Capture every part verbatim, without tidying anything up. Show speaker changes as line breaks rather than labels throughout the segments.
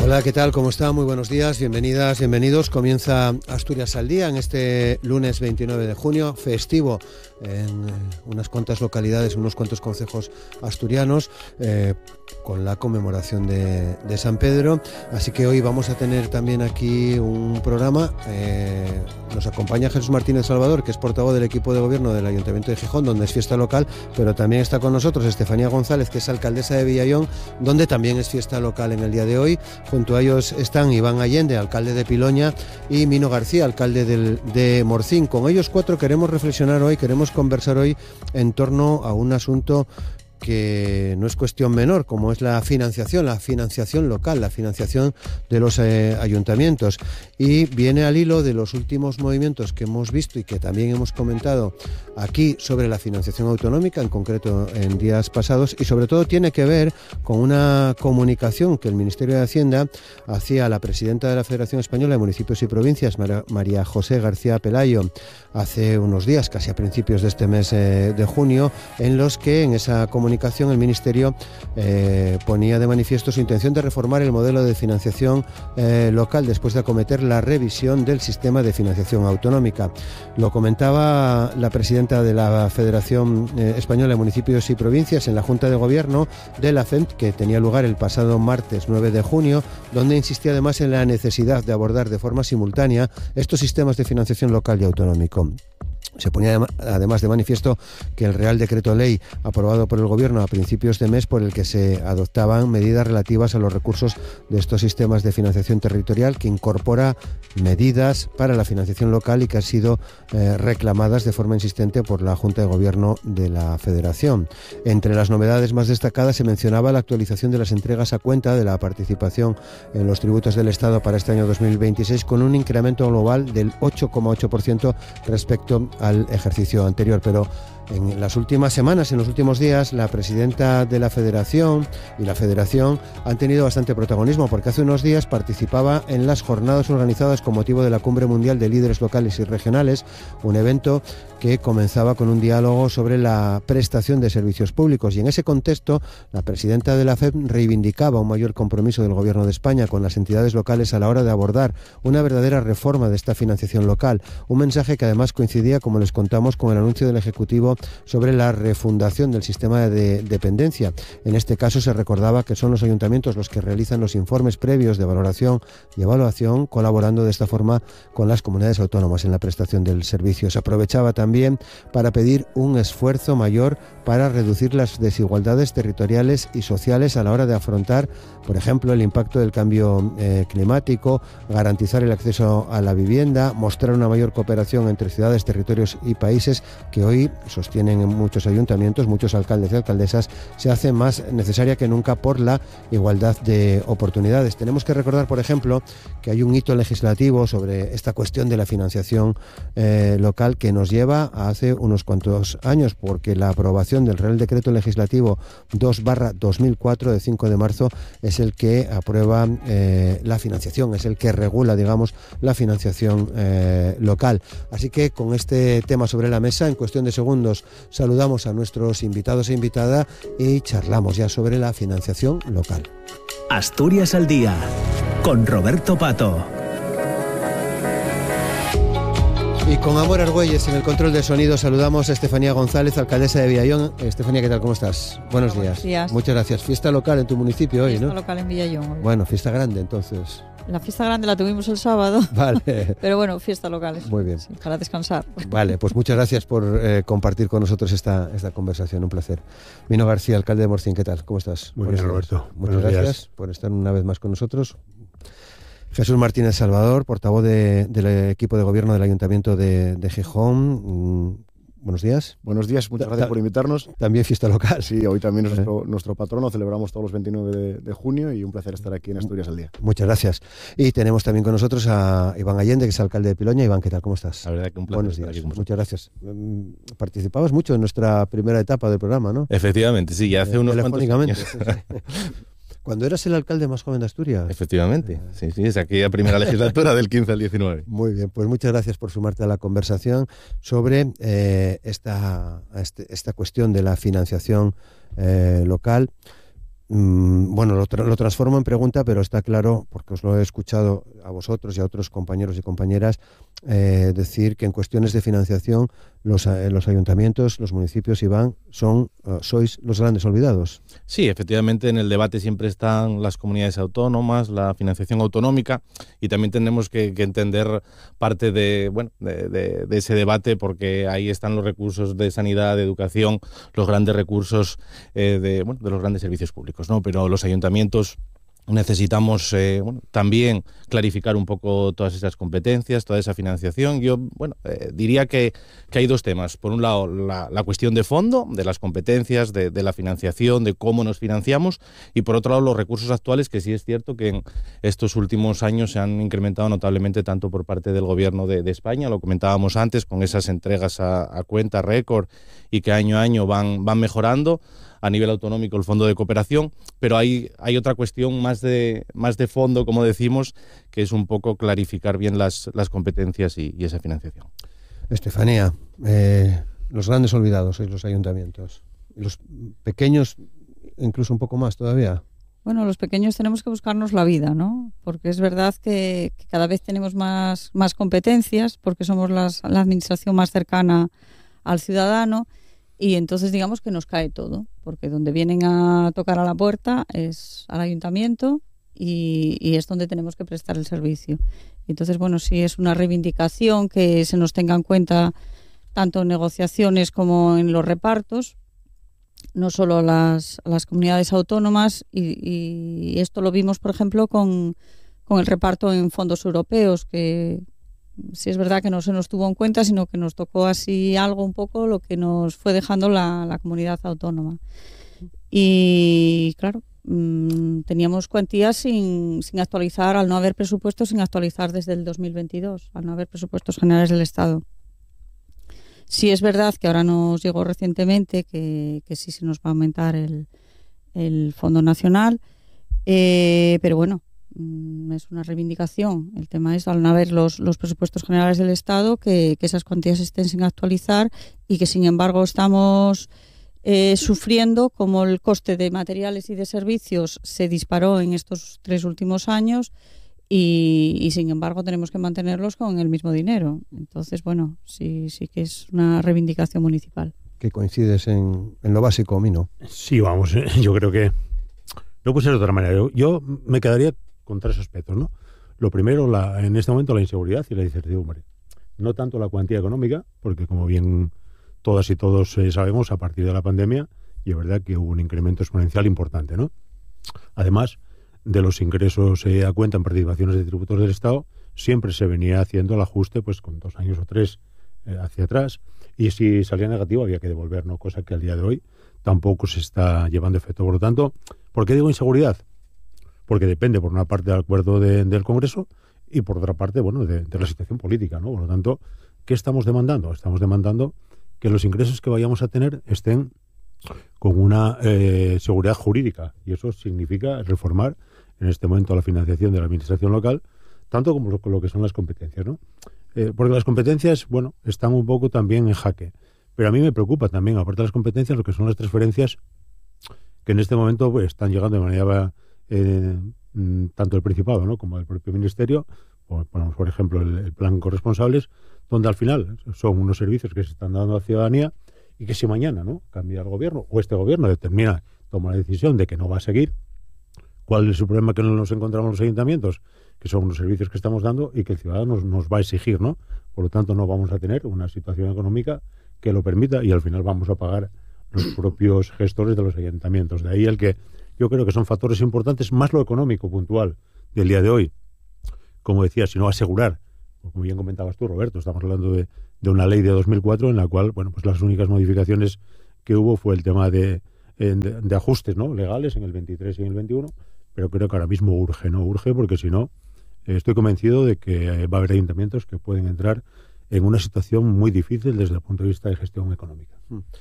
Hola, ¿qué tal? ¿Cómo está? Muy buenos días, bienvenidas, bienvenidos. Comienza Asturias al Día en este lunes veintinueve de junio, festivo en unas cuantas localidades, unos cuantos concejos asturianos, eh, con la conmemoración de, de San Pedro. Así que hoy vamos a tener también aquí un programa. Eh, nos acompaña Jesús Martínez Salvador, que es portavoz del equipo de gobierno del Ayuntamiento de Gijón, donde es fiesta local, pero también está con nosotros Estefanía González, que es alcaldesa de Villallón, donde también es fiesta local en el día de hoy. Junto a ellos están Iván Allende, alcalde de Piloña, y Mino García, alcalde del, de Morcín. Con ellos cuatro queremos reflexionar hoy, queremos conversar hoy en torno a un asunto que no es cuestión menor, como es la financiación, la financiación local, la financiación de los eh, ayuntamientos. Y viene al hilo de los últimos movimientos que hemos visto y que también hemos comentado aquí sobre la financiación autonómica, en concreto en días pasados, y sobre todo tiene que ver con una comunicación que el Ministerio de Hacienda hacía a la presidenta de la Federación Española de Municipios y Provincias, María José García Pelayo, hace unos días, casi a principios de este mes eh, de junio, en los que en esa comunicación comunicación el Ministerio eh, ponía de manifiesto su intención de reformar el modelo de financiación eh, local después de acometer la revisión del sistema de financiación autonómica. Lo comentaba la presidenta de la Federación eh, Española de Municipios y Provincias en la Junta de Gobierno de la F E M, que tenía lugar el pasado martes nueve de junio, donde insistía además en la necesidad de abordar de forma simultánea estos sistemas de financiación local y autonómico. Se ponía además de manifiesto que el Real Decreto Ley aprobado por el Gobierno a principios de mes, por el que se adoptaban medidas relativas a los recursos de estos sistemas de financiación territorial, que incorpora medidas para la financiación local y que han sido eh, reclamadas de forma insistente por la Junta de Gobierno de la Federación. Entre las novedades más destacadas se mencionaba la actualización de las entregas a cuenta de la participación en los tributos del Estado para este año dos mil veintiséis, con un incremento global del ocho coma ocho por ciento respecto a al ejercicio anterior. Pero en las últimas semanas, en los últimos días, la presidenta de la Federación y la Federación han tenido bastante protagonismo, porque hace unos días participaba en las jornadas organizadas con motivo de la Cumbre Mundial de Líderes Locales y Regionales, un evento que comenzaba con un diálogo sobre la prestación de servicios públicos, y en ese contexto la presidenta de la F E M reivindicaba un mayor compromiso del Gobierno de España con las entidades locales a la hora de abordar una verdadera reforma de esta financiación local, un mensaje que además coincidía, como les contamos, con el anuncio del Ejecutivo sobre la refundación del sistema de dependencia. En este caso se recordaba que son los ayuntamientos los que realizan los informes previos de valoración y evaluación, colaborando de esta forma con las comunidades autónomas en la prestación del servicio. Se aprovechaba también para pedir un esfuerzo mayor para reducir las desigualdades territoriales y sociales a la hora de afrontar, por ejemplo, el impacto del cambio eh, climático, garantizar el acceso a la vivienda, mostrar una mayor cooperación entre ciudades, territorios y países, que hoy sostienen en muchos ayuntamientos, muchos alcaldes y alcaldesas, se hace más necesaria que nunca por la igualdad de oportunidades. Tenemos que recordar, por ejemplo, que hay un hito legislativo sobre esta cuestión de la financiación eh, local que nos lleva a hace unos cuantos años, porque la aprobación del Real Decreto Legislativo dos barra dos mil cuatro de cinco de marzo es el que aprueba eh, la financiación, es el que regula, digamos, la financiación eh, local. Así que con este tema sobre la mesa, en cuestión de segundos saludamos a nuestros invitados e invitada y charlamos ya sobre la financiación local.
Asturias al Día, con Roberto Pato.
Y con Amor Argüelles en el control de sonido saludamos a Estefanía González, alcaldesa de Villallón. Estefanía, ¿qué tal? ¿Cómo estás? Buenos días.
Buenos días.
Muchas gracias. Fiesta local en tu municipio hoy,
fiesta
¿no?
Fiesta local en Villallón hoy.
Bueno, fiesta grande entonces.
La fiesta grande la tuvimos el sábado.
Vale.
Pero bueno, fiesta local.
Muy bien.
Sí, para descansar.
Vale, pues muchas gracias por eh, compartir con nosotros esta, esta conversación. Un placer. Mino García, alcalde de Morcín, ¿qué tal? ¿Cómo estás?
Muy bien, Roberto.
Muchas Buenos gracias días. por estar una vez más con nosotros. Jesús Martínez Salvador, portavoz de, del equipo de gobierno del Ayuntamiento de, de Gijón. Buenos días.
Buenos días, muchas gracias por invitarnos.
También fiesta local.
Sí, hoy también es nuestro, nuestro patrono, celebramos todos los veintinueve de, de junio y un placer estar aquí en Asturias al Día.
Muchas gracias. Y tenemos también con nosotros a Iván Allende, que es alcalde de Piloña. Iván, ¿qué tal? ¿Cómo estás?
La verdad que un placer
Buenos
estar
días.
aquí con
Muchas gracias. Participabas mucho en nuestra primera etapa del programa, ¿no?
Efectivamente, sí, ya hace eh, unos cuantos años.
Sí, sí. Cuando eras el alcalde más joven de Asturias.
Efectivamente, sí, sí, es aquella primera legislatura del quince al diecinueve.
Muy bien, pues muchas gracias por sumarte a la conversación sobre eh, esta, este, esta cuestión de la financiación eh, local. mmm, bueno, lo, tra lo transformo en pregunta, pero está claro, porque os lo he escuchado a vosotros y a otros compañeros y compañeras, eh, decir que en cuestiones de financiación los, eh, los ayuntamientos, los municipios, Iván, son, uh, sois los grandes olvidados.
Sí, efectivamente, en el debate siempre están las comunidades autónomas, la financiación autonómica, y también tenemos que, que entender parte de, bueno, de, de, de ese debate, porque ahí están los recursos de sanidad, de educación, los grandes recursos eh, de, bueno, de los grandes servicios públicos, ¿no? Pero los ayuntamientos necesitamos eh, bueno, también clarificar un poco todas esas competencias, toda esa financiación. Yo bueno, eh, diría que, que hay dos temas. Por un lado, la, la cuestión de fondo, de las competencias, de, de la financiación, de cómo nos financiamos, y por otro lado, los recursos actuales, que sí es cierto que en estos últimos años se han incrementado notablemente tanto por parte del Gobierno de, de España, lo comentábamos antes, con esas entregas a, a cuenta récord y que año a año van, van mejorando. A nivel autonómico el fondo de cooperación, pero hay, hay otra cuestión más de, más de fondo, como decimos, que es un poco clarificar bien las, las competencias y, y esa financiación.
Estefanía, eh, los grandes olvidados sois los ayuntamientos, y los pequeños incluso un poco más todavía.
Bueno, los pequeños tenemos que buscarnos la vida, ¿no? Porque es verdad que, que cada vez tenemos más, más competencias, porque somos las, la administración más cercana al ciudadano. Y entonces digamos que nos cae todo, porque donde vienen a tocar a la puerta es al ayuntamiento y, y es donde tenemos que prestar el servicio. Entonces, bueno, sí es una reivindicación que se nos tenga en cuenta tanto en negociaciones como en los repartos, no solo las, las comunidades autónomas, y, y esto lo vimos, por ejemplo, con, con el reparto en fondos europeos, que sí es verdad que no se nos tuvo en cuenta, sino que nos tocó así algo un poco lo que nos fue dejando la, la comunidad autónoma. Y claro, mmm, teníamos cuantías sin, sin actualizar, al no haber presupuestos, sin actualizar desde el dos mil veintidós, al no haber presupuestos generales del Estado. Sí es verdad que ahora nos llegó recientemente que, que sí se nos va a aumentar el, el Fondo Nacional, eh, pero bueno, es una reivindicación. El tema es, al no haber los, los presupuestos generales del Estado, que, que esas cuantías estén sin actualizar y que, sin embargo, estamos eh, sufriendo como el coste de materiales y de servicios se disparó en estos tres últimos años y, y sin embargo, tenemos que mantenerlos con el mismo dinero. Entonces, bueno, sí, sí que es una reivindicación municipal.
Que coincides en, en lo básico, Mino.
Sí, vamos, yo creo que no puede ser de otra manera. Yo, yo me quedaría con tres aspectos, ¿no? Lo primero, la, en este momento, la inseguridad y la incertidumbre. No tanto la cuantía económica, porque como bien todas y todos eh, sabemos, a partir de la pandemia, y es verdad que hubo un incremento exponencial importante, ¿no? Además de los ingresos eh, a cuenta en participaciones de tributos del Estado, siempre se venía haciendo el ajuste, pues con dos años o tres eh, hacia atrás, y si salía negativo había que devolver, ¿no? Cosa que al día de hoy tampoco se está llevando efecto. Por lo tanto, ¿por qué digo inseguridad? Porque depende, por una parte, del acuerdo de, del Congreso y, por otra parte, bueno, de, de la situación política, ¿no? Por lo tanto, ¿qué estamos demandando? Estamos demandando que los ingresos que vayamos a tener estén con una eh, seguridad jurídica, y eso significa reformar en este momento la financiación de la administración local, tanto como lo, lo que son las competencias, ¿no? Eh, porque las competencias, bueno, están un poco también en jaque, pero a mí me preocupa también, aparte de las competencias, lo que son las transferencias que en este momento pues, están llegando de manera Eh, tanto el Principado, ¿no? como el propio Ministerio, o ponemos por ejemplo el, el plan corresponsables, donde al final son unos servicios que se están dando a la ciudadanía y que si mañana, ¿no?, cambia el gobierno o este gobierno determina, toma la decisión de que no va a seguir, ¿cuál es el problema que nos encontramos los ayuntamientos? Que son unos servicios que estamos dando y que el ciudadano nos, nos va a exigir, ¿no? Por lo tanto, no vamos a tener una situación económica que lo permita y al final vamos a pagar los propios gestores de los ayuntamientos. De ahí el que yo creo que son factores importantes, más lo económico puntual del día de hoy. Como decía, sino asegurar, como bien comentabas tú, Roberto, estamos hablando de, de una ley de dos mil cuatro en la cual, bueno, pues las únicas modificaciones que hubo fue el tema de, de, de ajustes, ¿no?, legales en el veintitrés y en el veintiuno, pero creo que ahora mismo urge, ¿no? Urge porque si no, eh, estoy convencido de que va a haber ayuntamientos que pueden entrar en una situación muy difícil desde el punto de vista de gestión económica.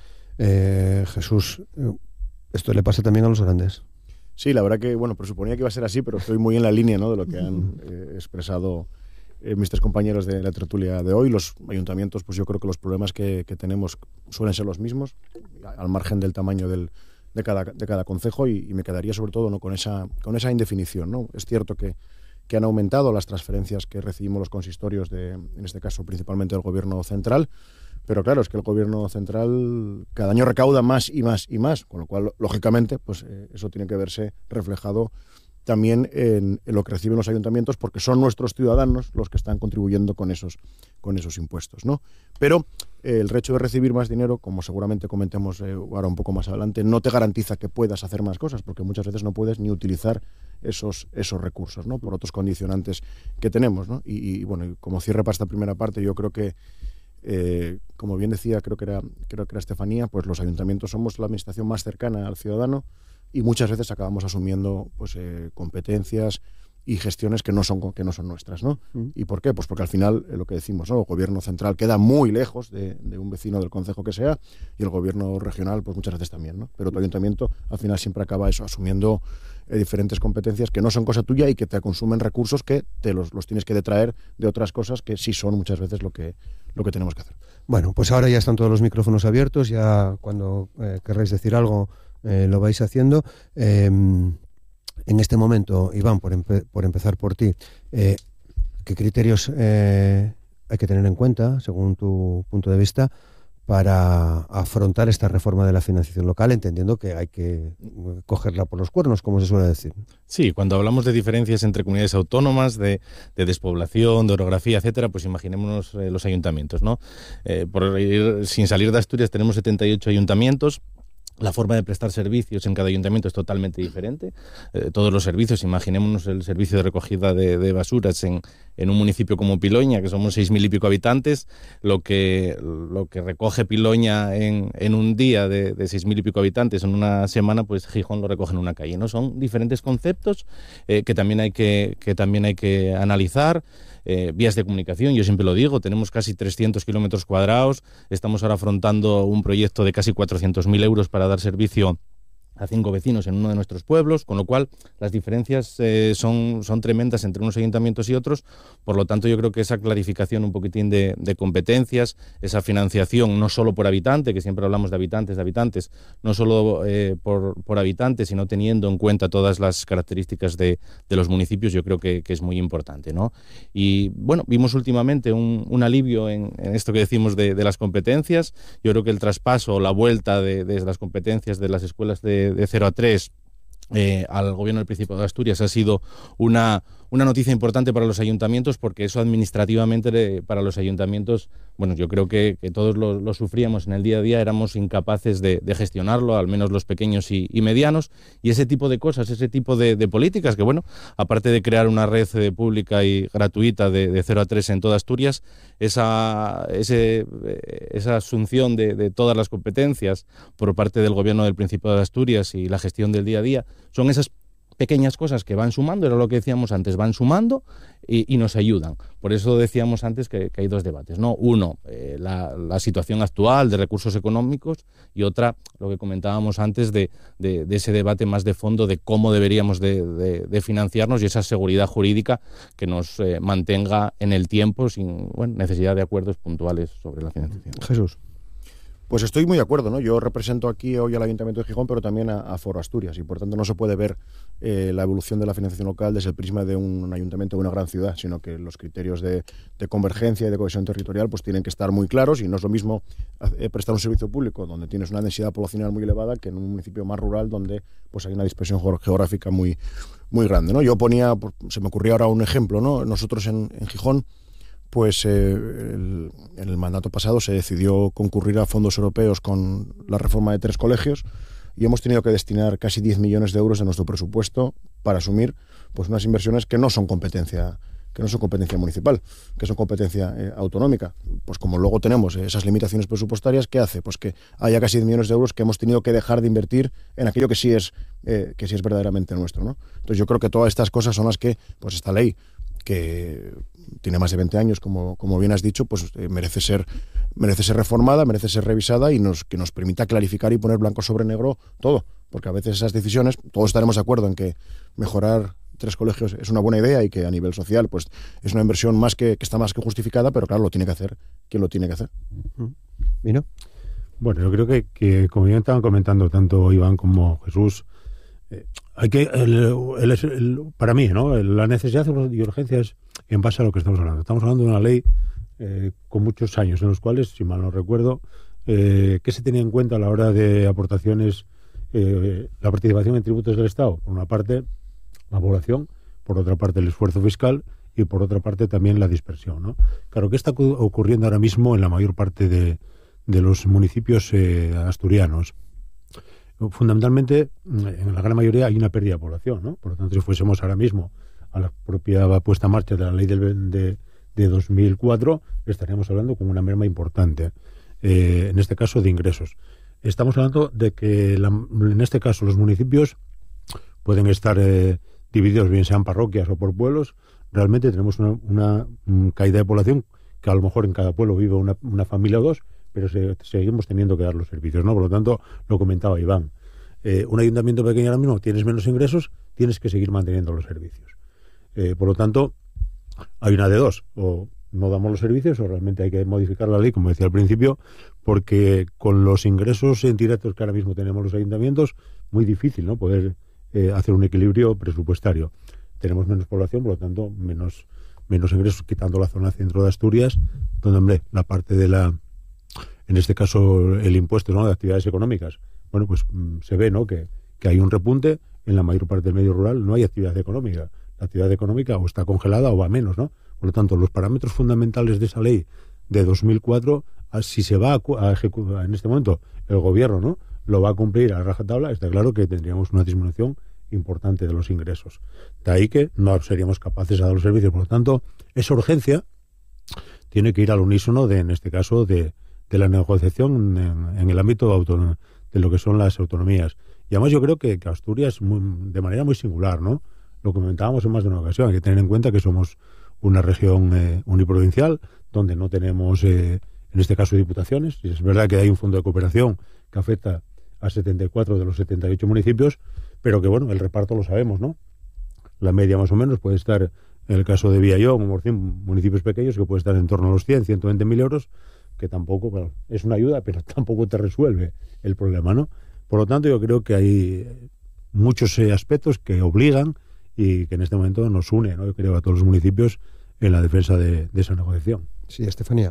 Eh, Jesús, esto le pasa también a los grandes.
Sí, la verdad que, bueno, presuponía que iba a ser así, pero estoy muy en la línea, ¿no?, de lo que han eh, expresado eh, mis tres compañeros de la tertulia de hoy. Los ayuntamientos, pues yo creo que los problemas que, que tenemos suelen ser los mismos, al margen del tamaño del, de cada, de cada concejo y, y me quedaría sobre todo, ¿no?, con esa, con esa indefinición, ¿no? Es cierto que, que han aumentado las transferencias que recibimos los consistorios, de, en este caso principalmente del gobierno central, pero claro, es que el gobierno central cada año recauda más y más y más, con lo cual, lógicamente, pues eh, eso tiene que verse reflejado también en, en lo que reciben los ayuntamientos, porque son nuestros ciudadanos los que están contribuyendo con esos, con esos impuestos, ¿no? Pero eh, el hecho de recibir más dinero, como seguramente comentemos eh, ahora un poco más adelante, no te garantiza que puedas hacer más cosas, porque muchas veces no puedes ni utilizar esos, esos recursos, ¿no?, por otros condicionantes que tenemos, ¿no? Y, y bueno, y como cierre para esta primera parte, yo creo que Eh, como bien decía, creo que era creo que era Estefanía, pues los ayuntamientos somos la administración más cercana al ciudadano y muchas veces acabamos asumiendo pues eh, competencias y gestiones que no son que no son nuestras, ¿no? Mm. ¿Y por qué? Pues porque al final, eh, lo que decimos, ¿no?, el gobierno central queda muy lejos de, de un vecino del concejo que sea, y el gobierno regional pues muchas veces también, ¿no? Pero tu ayuntamiento al final siempre acaba eso, asumiendo eh, diferentes competencias que no son cosa tuya y que te consumen recursos que te los, los tienes que detraer de otras cosas que sí son muchas veces lo que, lo que tenemos que hacer.
Bueno, pues ahora ya están todos los micrófonos abiertos, ya cuando eh, querráis decir algo eh, lo vais haciendo. Eh, En este momento, Iván, por, empe por empezar por ti, eh, ¿qué criterios eh, hay que tener en cuenta, según tu punto de vista, para afrontar esta reforma de la financiación local, entendiendo que hay que cogerla por los cuernos, como se suele decir?
Sí, cuando hablamos de diferencias entre comunidades autónomas, de, de despoblación, de orografía, etcétera, pues imaginémonos eh, los ayuntamientos, ¿no? Eh, por ir, sin salir de Asturias, tenemos setenta y ocho ayuntamientos. La forma de prestar servicios en cada ayuntamiento es totalmente diferente. Eh, todos los servicios, imaginémonos el servicio de recogida de, de basuras en, en un municipio como Piloña, que somos seis mil y pico habitantes, lo que, lo que recoge Piloña en, en un día de, de seis mil y pico habitantes, en una semana, pues Gijón lo recoge en una calle, ¿no? Son diferentes conceptos eh, que, también hay que, que también hay que analizar. Eh, vías de comunicación, yo siempre lo digo, tenemos casi trescientos kilómetros cuadrados, estamos ahora afrontando un proyecto de casi cuatrocientos mil euros para dar servicio a cinco vecinos en uno de nuestros pueblos, con lo cual las diferencias eh, son, son tremendas entre unos ayuntamientos y otros. Por lo tanto, yo creo que esa clarificación un poquitín de, de competencias, esa financiación no solo por habitante, que siempre hablamos de habitantes, de habitantes, no solo eh, por, por habitante, sino teniendo en cuenta todas las características de, de los municipios, yo creo que, que es muy importante, ¿no? Y bueno, vimos últimamente un, un alivio en, en esto que decimos de, de las competencias. Yo creo que el traspaso, la vuelta de, de las competencias de las escuelas de de cero a tres eh, al gobierno del Principado de Asturias ha sido una, una noticia importante para los ayuntamientos, porque eso administrativamente eh, para los ayuntamientos, bueno, yo creo que, que todos lo, lo sufríamos en el día a día, éramos incapaces de, de gestionarlo, al menos los pequeños y, y medianos, y ese tipo de cosas, ese tipo de, de políticas que, bueno, aparte de crear una red eh, pública y gratuita de, de cero a tres en toda Asturias, esa, ese, esa asunción de, de todas las competencias por parte del gobierno del Principado de Asturias y la gestión del día a día, son esas pequeñas cosas que van sumando, era lo que decíamos antes, van sumando y, y nos ayudan. Por eso decíamos antes que, que hay dos debates, ¿no? Uno, eh, la, la situación actual de recursos económicos, y otra, lo que comentábamos antes de, de, de ese debate más de fondo de cómo deberíamos de, de, de financiarnos y esa seguridad jurídica que nos eh, mantenga en el tiempo sin bueno, necesidad de acuerdos puntuales sobre la financiación.
Jesús.
Pues estoy muy de acuerdo, ¿no? Yo represento aquí hoy al Ayuntamiento de Gijón, pero también a, a Foro Asturias, y por tanto no se puede ver eh, la evolución de la financiación local desde el prisma de un, un ayuntamiento de una gran ciudad, sino que los criterios de, de convergencia y de cohesión territorial pues tienen que estar muy claros, y no es lo mismo eh, prestar un servicio público donde tienes una densidad poblacional muy elevada que en un municipio más rural donde pues hay una dispersión geográfica muy, muy grande, ¿no? Yo ponía, se me ocurría ahora un ejemplo, ¿no? Nosotros en, en Gijón, pues eh, el, en el mandato pasado se decidió concurrir a fondos europeos con la reforma de tres colegios, y hemos tenido que destinar casi diez millones de euros de nuestro presupuesto para asumir pues unas inversiones que no son competencia que no son competencia municipal, que son competencia eh, autonómica. Pues como luego tenemos esas limitaciones presupuestarias, ¿qué hace? Pues que haya casi diez millones de euros que hemos tenido que dejar de invertir en aquello que sí es eh, que sí es verdaderamente nuestro, ¿no? Entonces yo creo que todas estas cosas son las que, pues esta ley, que tiene más de veinte años, como, como bien has dicho, pues eh, merece ser merece ser reformada, merece ser revisada, y nos, que nos permita clarificar y poner blanco sobre negro todo, porque a veces esas decisiones, todos estaremos de acuerdo en que mejorar tres colegios es una buena idea y que a nivel social pues es una inversión más que, que está más que justificada, pero claro, lo tiene que hacer quien lo tiene que hacer.
¿Vino?
Bueno, yo creo que, que como ya estaban comentando tanto Iván como Jesús, eh, hay que el, el, el, para mí, ¿no? La necesidad y urgencia es en base a lo que estamos hablando. Estamos hablando de una ley eh, con muchos años, en los cuales, si mal no recuerdo, eh, ¿qué se tenía en cuenta a la hora de aportaciones? Eh, la participación en tributos del Estado, por una parte la población, por otra parte el esfuerzo fiscal y por otra parte también la dispersión, ¿no? Claro, ¿qué está ocurriendo ahora mismo en la mayor parte de, de los municipios eh, asturianos? Fundamentalmente, en la gran mayoría hay una pérdida de población, ¿no? Por lo tanto, si fuésemos ahora mismo a la propia puesta en marcha de la ley del, de, de dos mil cuatro, estaríamos hablando con una merma importante, eh, en este caso de ingresos. Estamos hablando de que, la, en este caso, los municipios pueden estar eh, divididos, bien sean parroquias o por pueblos. Realmente tenemos una, una, una caída de población que a lo mejor en cada pueblo vive una, una familia o dos, pero se, seguimos teniendo que dar los servicios, ¿no? Por lo tanto, lo comentaba Iván. Eh, un ayuntamiento pequeño ahora mismo, tienes menos ingresos, tienes que seguir manteniendo los servicios. Eh, por lo tanto, hay una de dos. O no damos los servicios o realmente hay que modificar la ley, como decía al principio, porque con los ingresos indirectos que ahora mismo tenemos los ayuntamientos, muy difícil, ¿no? Poder eh, hacer un equilibrio presupuestario. Tenemos menos población, por lo tanto, menos, menos ingresos, quitando la zona centro de Asturias, donde, hombre, la parte de la, en este caso, el impuesto, ¿no?, de actividades económicas, bueno, pues mmm, se ve, ¿no?, que, que hay un repunte. En la mayor parte del medio rural no hay actividad económica. La actividad económica o está congelada o va menos, ¿no? Por lo tanto, los parámetros fundamentales de esa ley de dos mil cuatro, si se va a, a ejecutar en este momento, el gobierno, ¿no?, lo va a cumplir a rajatabla, está claro que tendríamos una disminución importante de los ingresos. De ahí que no seríamos capaces de dar los servicios. Por lo tanto, esa urgencia tiene que ir al unísono de, en este caso, de, de la negociación en, en el ámbito autónomo, de lo que son las autonomías. Y además yo creo que, que Asturias, muy, de manera muy singular, ¿no?, lo comentábamos en más de una ocasión, hay que tener en cuenta que somos una región eh, uniprovincial, donde no tenemos, eh, en este caso, diputaciones. Y es verdad que hay un fondo de cooperación que afecta a setenta y cuatro de los setenta y ocho municipios, pero que, bueno, el reparto lo sabemos, ¿no? La media más o menos puede estar, en el caso de Villallón o Morcín, municipios pequeños, que puede estar en torno a los cien, ciento veinte mil euros, que tampoco, bueno, es una ayuda, pero tampoco te resuelve el problema, ¿no? Por lo tanto, yo creo que hay muchos eh, aspectos que obligan y que en este momento nos une, ¿no?, yo creo, a todos los municipios en la defensa de, de esa negociación.
Sí, Estefanía.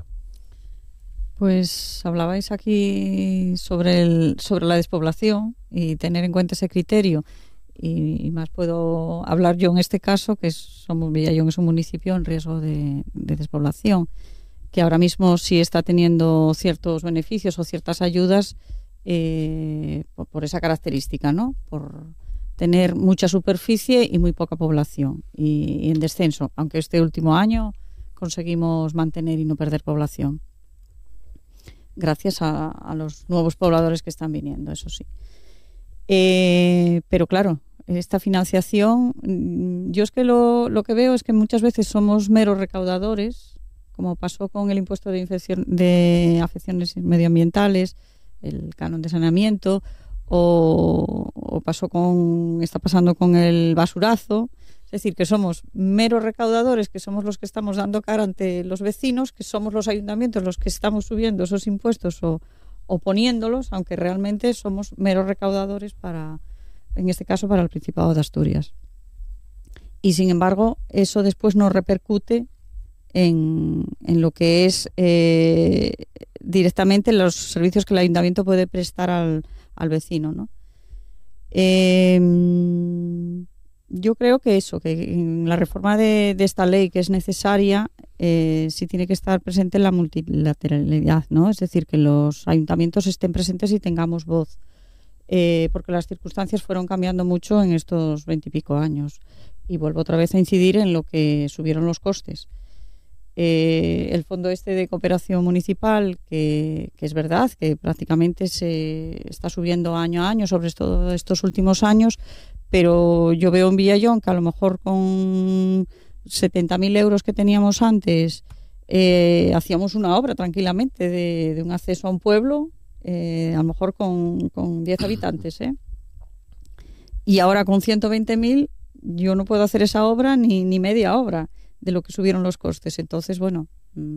Pues hablabais aquí sobre el, sobre la despoblación y tener en cuenta ese criterio. Y, y más puedo hablar yo en este caso, que es, somos Villallón es un municipio en riesgo de, de despoblación, que ahora mismo sí está teniendo ciertos beneficios o ciertas ayudas eh, por, por esa característica, ¿no? Por tener mucha superficie y muy poca población y, y en descenso, aunque este último año conseguimos mantener y no perder población gracias a, a los nuevos pobladores que están viniendo, eso sí. Eh, pero claro, esta financiación, yo es que lo, lo que veo es que muchas veces somos meros recaudadores, como pasó con el impuesto de, infección, de afecciones medioambientales, el canon de saneamiento, o, o pasó con, está pasando con el basurazo. Es decir, que somos meros recaudadores, que somos los que estamos dando cara ante los vecinos, que somos los ayuntamientos los que estamos subiendo esos impuestos o, o poniéndolos, aunque realmente somos meros recaudadores para, en este caso, para el Principado de Asturias. Y sin embargo, eso después nos repercute en, en lo que es eh, directamente los servicios que el ayuntamiento puede prestar al, al vecino, ¿no? Eh, Yo creo que eso, que en la reforma de, de esta ley que es necesaria, eh, sí tiene que estar presente la multilateralidad, ¿no? Es decir, que los ayuntamientos estén presentes y tengamos voz, eh, porque las circunstancias fueron cambiando mucho en estos veintipico años. Y vuelvo otra vez a incidir en lo que subieron los costes. Eh, el fondo este de cooperación municipal, que, que es verdad que prácticamente se está subiendo año a año, sobre todo estos últimos años, pero yo veo en Villallón que a lo mejor con setenta mil euros que teníamos antes eh, hacíamos una obra tranquilamente de, de un acceso a un pueblo, eh, a lo mejor con, con diez habitantes, ¿eh? Y ahora con ciento veinte mil yo no puedo hacer esa obra ni, ni media obra. de lo que subieron los costes. Entonces, bueno,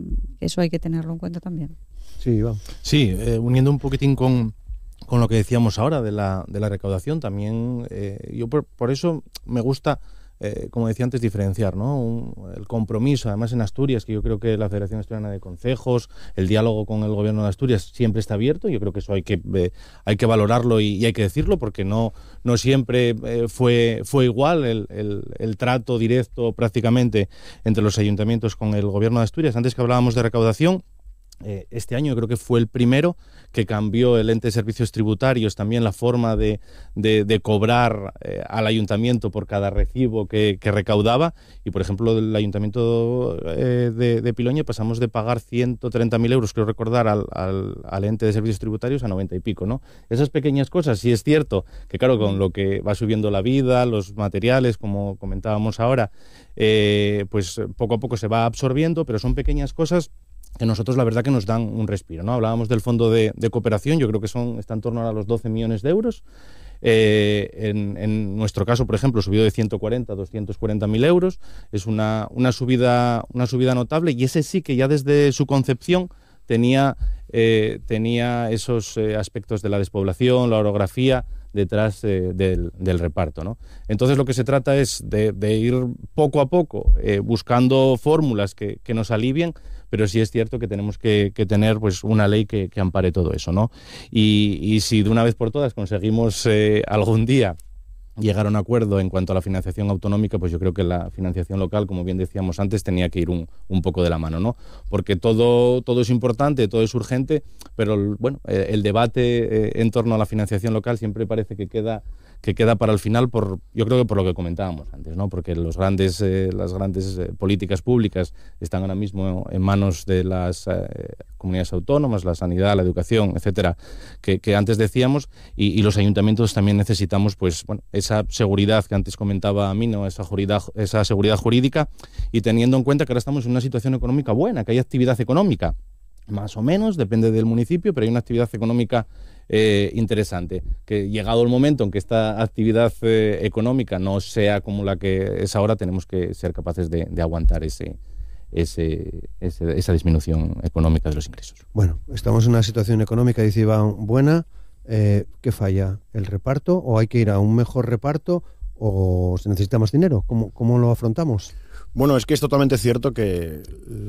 eso hay que tenerlo en cuenta también.
Sí, vamos.
Sí, eh, uniendo un poquitín con, con lo que decíamos ahora de la, de la recaudación, también eh, yo por, por eso me gusta, eh, como decía antes, diferenciar, ¿no? Un, el compromiso, además en Asturias, que yo creo que la Federación Asturiana de Concejos, el diálogo con el Gobierno de Asturias siempre está abierto. Yo creo que eso hay que eh, hay que valorarlo y, y hay que decirlo, porque no, no siempre eh, fue, fue igual el, el, el trato directo prácticamente entre los ayuntamientos con el Gobierno de Asturias. Antes que hablábamos de recaudación, Eh, este año creo que fue el primero que cambió el ente de servicios tributarios, también la forma de, de, de cobrar eh, al ayuntamiento por cada recibo que, que recaudaba. Y, por ejemplo, del ayuntamiento eh, de, de Piloña pasamos de pagar ciento treinta mil euros, creo recordar, al, al, al ente de servicios tributarios a noventa y pico, ¿no? Esas pequeñas cosas, sí es cierto que, claro, con lo que va subiendo la vida, los materiales, como comentábamos ahora, eh, pues poco a poco se va absorbiendo, pero son pequeñas cosas que nosotros la verdad que nos dan un respiro, ¿no? Hablábamos del fondo de, de cooperación, yo creo que son está en torno a los doce millones de euros. Eh, en, en nuestro caso, por ejemplo, subió de ciento cuarenta a doscientos cuarenta mil euros. Es una, una, subida, una subida notable, y ese sí que ya desde su concepción tenía, eh, tenía esos eh, aspectos de la despoblación, la orografía detrás eh, del, del reparto, ¿no? Entonces lo que se trata es de, de ir poco a poco eh, buscando fórmulas que, que nos alivien, pero sí es cierto que tenemos que, que tener pues una ley que, que ampare todo eso, ¿no? Y, y si de una vez por todas conseguimos eh, algún día llegar a un acuerdo en cuanto a la financiación autonómica, pues yo creo que la financiación local, como bien decíamos antes, tenía que ir un, un poco de la mano, ¿no? Porque todo, todo es importante, todo es urgente, pero bueno, el, el debate eh, en torno a la financiación local siempre parece que queda que queda para el final, por yo creo que por lo que comentábamos antes, ¿no? Porque los grandes, eh, las grandes eh, políticas públicas están ahora mismo en manos de las eh, comunidades autónomas, la sanidad, la educación, etcétera, que, que antes decíamos, y, y los ayuntamientos también necesitamos, pues, bueno, esa seguridad que antes comentaba a mí, ¿no? Esa seguridad, esa seguridad jurídica, y teniendo en cuenta que ahora estamos en una situación económica buena, que hay actividad económica, más o menos, depende del municipio, pero hay una actividad económica eh, interesante, que llegado el momento en que esta actividad eh, económica no sea como la que es ahora, tenemos que ser capaces de, de aguantar ese, ese, ese, esa disminución económica de los ingresos.
Bueno, estamos en una situación económica, dice Iván, buena. Eh, ¿Qué falla? ¿El reparto? ¿O hay que ir a un mejor reparto? ¿O se necesita más dinero? ¿Cómo, cómo lo afrontamos?
Bueno, es que es totalmente cierto que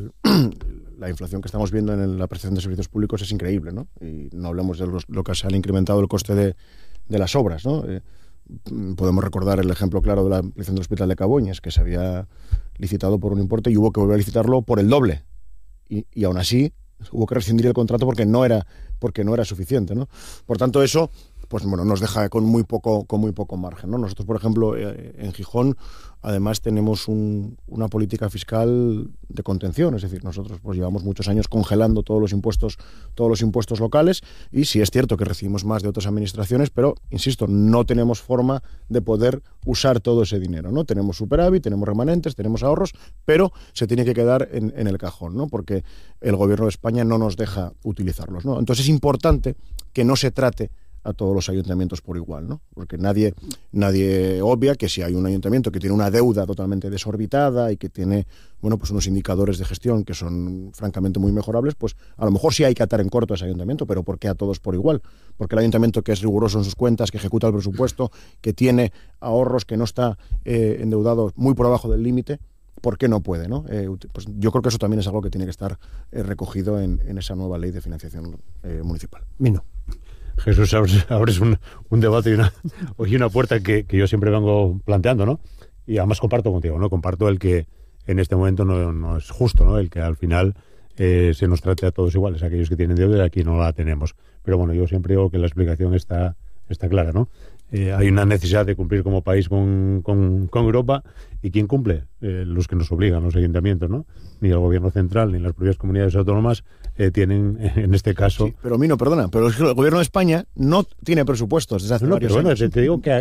la inflación que estamos viendo en la prestación de servicios públicos es increíble, ¿no? Y no hablemos de los, lo que se ha incrementado el coste de, de las obras, ¿no? Eh, podemos recordar el ejemplo claro de la ampliación del Hospital de Caboñes, que se había licitado por un importe y hubo que volver a licitarlo por el doble. Y, y aún así hubo que rescindir el contrato porque no era, porque no era suficiente, ¿no? Por tanto, eso pues bueno, nos deja con muy poco, con muy poco margen, ¿no? Nosotros, por ejemplo, eh, en Gijón, además tenemos un, una política fiscal de contención, es decir, nosotros pues llevamos muchos años congelando todos los impuestos, todos los impuestos locales, y sí es cierto que recibimos más de otras administraciones, pero insisto, no tenemos forma de poder usar todo ese dinero, ¿no? Tenemos superávit, tenemos remanentes, tenemos ahorros, pero se tiene que quedar en, en el cajón, ¿no? Porque el Gobierno de España no nos deja utilizarlos, ¿no? Entonces es importante que no se trate a todos los ayuntamientos por igual, ¿no? Porque nadie, nadie obvia que si hay un ayuntamiento que tiene una deuda totalmente desorbitada y que tiene, bueno, pues unos indicadores de gestión que son francamente muy mejorables, pues a lo mejor sí hay que atar en corto a ese ayuntamiento, pero ¿por qué a todos por igual? Porque el ayuntamiento que es riguroso en sus cuentas, que ejecuta el presupuesto, que tiene ahorros, que no está eh, endeudado muy por abajo del límite, ¿por qué no puede, no? Eh, pues yo creo que eso también es algo que tiene que estar eh, recogido en, en esa nueva ley de financiación eh, municipal.
Mino.
Jesús, abres, abres un, un debate y una, y una puerta que, que yo siempre vengo planteando, ¿no? Y además comparto contigo, ¿no? Comparto el que en este momento no, no es justo, ¿no? El que al final eh, se nos trate a todos iguales, aquellos que tienen deuda y aquí no la tenemos. Pero bueno, yo siempre digo que la explicación está, está clara, ¿no? Eh, hay una necesidad de cumplir como país con, con, con Europa, y ¿quién cumple? Eh, los que nos obligan, los ayuntamientos, ¿no? Ni el gobierno central ni las propias comunidades autónomas eh, tienen, en este caso...
Sí, pero Mino, perdona, pero el gobierno de España no tiene presupuestos desde hace
no,
varios
pero
años.
bueno, te, te digo que,